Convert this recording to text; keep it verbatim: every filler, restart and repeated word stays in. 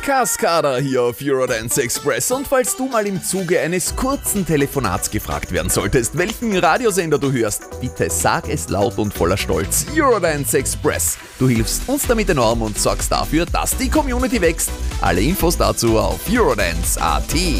Cascada hier auf Eurodance Express. Und falls du mal im Zuge eines kurzen Telefonats gefragt werden solltest, welchen Radiosender du hörst, bitte sag es laut und voller Stolz. Eurodance Express. Du hilfst uns damit enorm und sorgst dafür, dass die Community wächst. Alle Infos dazu auf eurodance punkt at.